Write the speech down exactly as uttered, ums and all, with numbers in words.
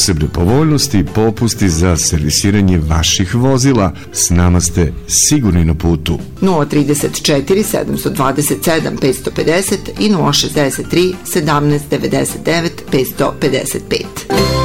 posebne povoljnosti i popusti za servisiranje vaših vozila. S nama ste sigurni na putu. nula trideset četiri sedam dvadeset sedam petsto pedeset i nula šezdeset tri sedamnaest devedeset devet petsto pedeset pet.